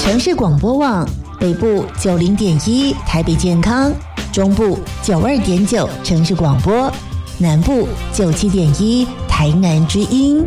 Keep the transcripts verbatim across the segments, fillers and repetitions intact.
城市广播网北部九零点一台北健康，中部九二点九城市广播，南部九七点一台南之音。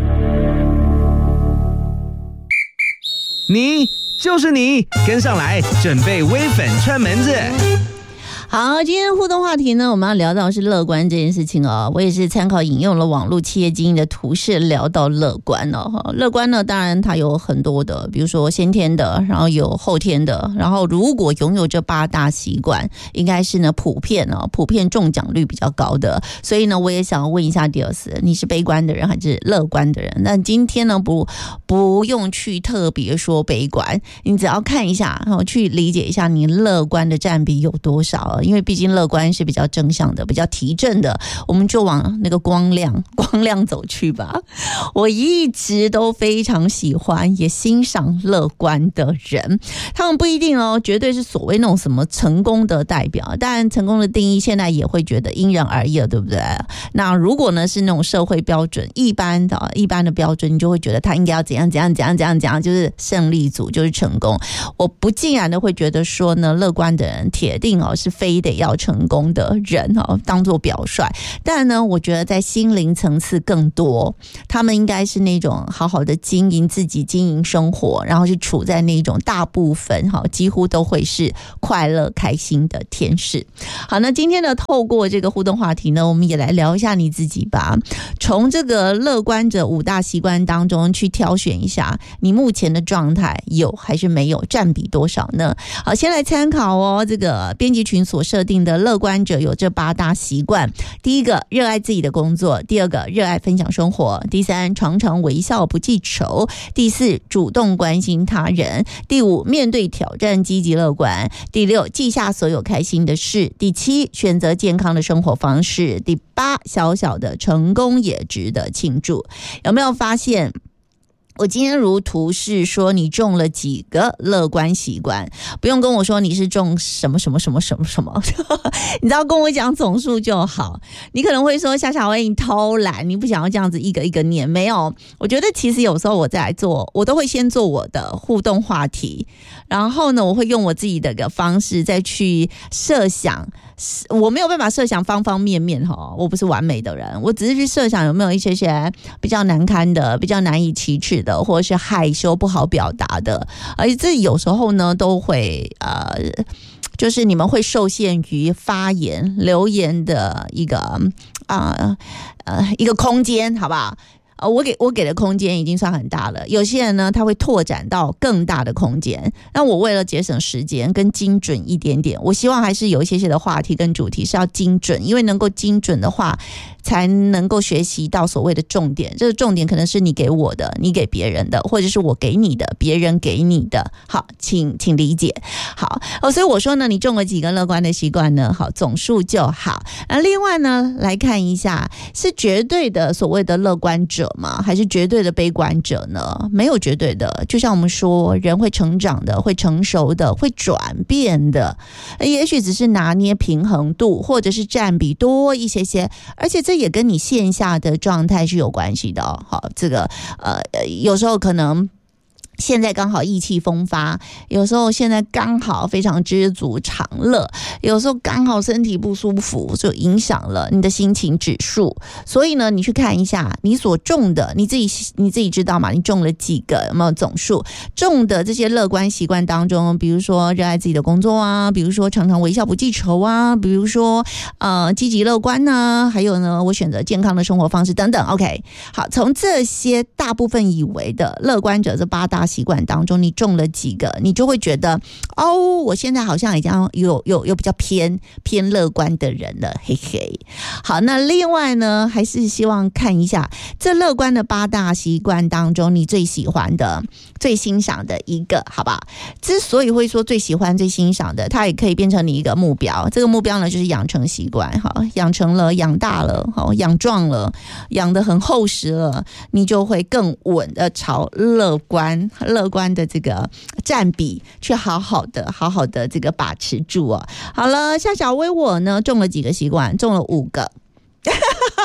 你就是你，跟上来，准备微粉串门子。 好，今天互动话题呢，我们要聊到是乐观这件事情哦。我也是参考引用了网络企业经营的图示聊到乐观哦。乐观呢，当然它有很多的，比如说先天的，然后有后天的，然后如果拥有这八大习惯，应该是呢普遍哦，普遍中奖率比较高的。所以呢，我也想要问一下迪尔斯，你是悲观的人还是乐观的人？那今天呢，不不用去特别说悲观，你只要看一下，然后去理解一下你乐观的占比有多少。因为毕竟乐观是比较正向的，比较提振的，我们就往那个光亮光亮走去吧。我一直都非常喜欢也欣赏乐观的人，他们不一定哦绝对是所谓那种什么成功的代表，但成功的定义现在也会觉得因人而异了，对不对？那如果呢是那种社会标准一般的一般的标准，你就会觉得他应该要怎样怎样怎样怎样怎样，就是胜利组，就是成功。我不尽然的会觉得说呢，乐观的人铁定哦是非得要成功的人哦，当作表率。但呢，我觉得在心灵层次更多，他们应该是那种好好的经营自己、经营生活，然后是处在那种大部分哈，几乎都会是快乐、开心的天使。好，那今天呢，透过这个互动话题呢，我们也来聊一下你自己吧。从这个乐观者五大习惯当中去挑选一下，你目前的状态有还是没有，占比多少呢？好，先来参考哦，这个编辑群所设定的乐观者有这八大习惯。第一个，热爱自己的工作；第二个，热爱分享生活；第三，常常微笑不记仇；第四，主动关心他人；第五，面对挑战积极乐观；第六，记下所有开心的事；第七，选择健康的生活方式；第八，小小的成功也值得庆祝。有没有发现我今天如图示说你中了几个乐观习惯？不用跟我说你是中什么什么什么什么什么你只要跟我讲总数就好。你可能会说夏小薇你偷懒，你不想要这样子一个一个念。没有，我觉得其实有时候我在做，我都会先做我的互动话题，然后呢我会用我自己的个方式再去设想，我没有办法设想方方面面，我不是完美的人，我只是去设想有没有一些些比较难堪的，比较难以启齿的，或者是害羞不好表达的，而且这有时候呢都会呃，就是你们会受限于发言留言的一个啊 呃, 呃一个空间，好不好？呃，我给我给的空间已经算很大了，有些人呢他会拓展到更大的空间。那我为了节省时间跟精准一点点，我希望还是有一些些的话题跟主题是要精准，因为能够精准的话才能够学习到所谓的重点。这个重点可能是你给我的，你给别人的，或者是我给你的，别人给你的。好，请请理解。好，哦，所以我说呢，你中了几个乐观的习惯呢？好，总数就好。那另外呢，来看一下，是绝对的所谓的乐观者吗？还是绝对的悲观者呢？没有绝对的，就像我们说，人会成长的，会成熟的，会转变的，也许只是拿捏平衡度，或者是占比多一些些，而且这也跟你线下的状态是有关系的哦。好，这个呃，有时候可能现在刚好意气风发，有时候现在刚好非常知足常乐，有时候刚好身体不舒服，就影响了你的心情指数。所以呢，你去看一下你所中的，你自己你自己知道吗？你中了几个？有没有总数？中的这些乐观习惯当中，比如说热爱自己的工作啊，比如说常常微笑不记仇啊，比如说呃积极乐观啊，还有呢，我选择健康的生活方式等等。OK， 好，从这些大部分以为的乐观者这八大习惯当中，你中了几个，你就会觉得哦，我现在好像已经有有有比较偏偏乐观的人了，嘿嘿。好，那另外呢，还是希望看一下这乐观的八大习惯当中，你最喜欢的、最欣赏的一个，好不好？之所以会说最喜欢、最欣赏的，它也可以变成你一个目标。这个目标呢，就是养成习惯，好，养成了、养大了、好，养壮了、养得很厚实了，你就会更稳的朝乐观。乐观的这个占比去好好的好好的这个把持住哦。好了，夏小薇我呢中了几个习惯，中了五个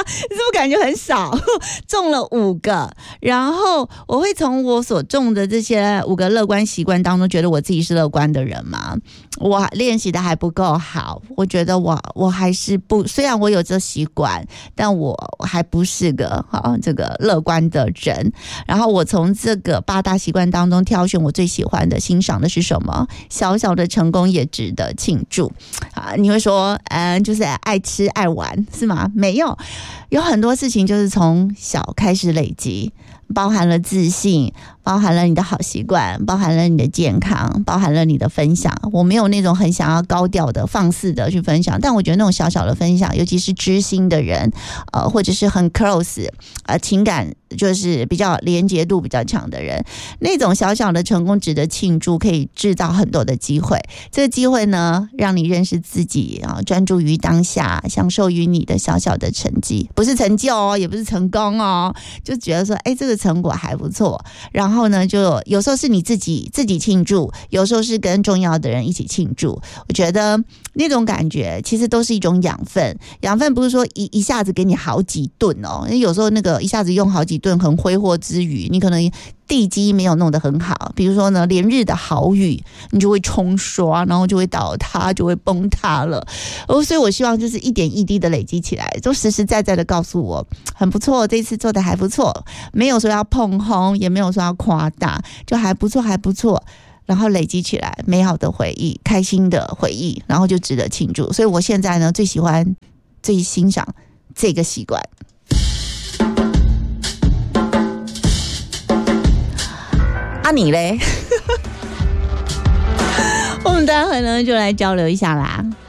是不是感觉很少？中了五个，然后我会从我所中的这些五个乐观习惯当中，觉得我自己是乐观的人吗？我练习的还不够好，我觉得我我还是不，虽然我有这习惯，但我还不是个好这个乐观的人。然后我从这个八大习惯当中挑选我最喜欢的、欣赏的是什么？小小的成功也值得庆祝啊！你会说，嗯，就是爱吃爱玩是吗？没有，有很多事情就是从小开始累积。包含了自信，包含了你的好习惯，包含了你的健康，包含了你的分享。我没有那种很想要高调的放肆的去分享，但我觉得那种小小的分享，尤其是知心的人呃，或者是很 close 呃，情感就是比较连结度比较强的人，那种小小的成功值得庆祝，可以制造很多的机会。这个机会呢，让你认识自己啊，专注于当下，享受于你的小小的成绩，不是成就哦，也不是成功哦，就觉得说，哎，这个成果还不错。然后呢，就有时候是你自己自己庆祝，有时候是跟重要的人一起庆祝。我觉得那种感觉其实都是一种养分。养分不是说一一下子给你好几顿哦，因为有时候那个一下子用好几顿很挥霍之余，你可能地基没有弄得很好。比如说呢，连日的好雨，你就会冲刷，然后就会倒塌，就会崩塌了。哦，所以我希望就是一点一滴的累积起来，都实实在在的告诉我很不错，这次做的还不错，没有说要碰轰，也没有说要夸大，就还不错还不错，然后累积起来美好的回忆，开心的回忆，然后就值得庆祝。所以我现在呢，最喜欢最欣赏这个习惯。啊你嘞？我们待会呢就来交流一下啦。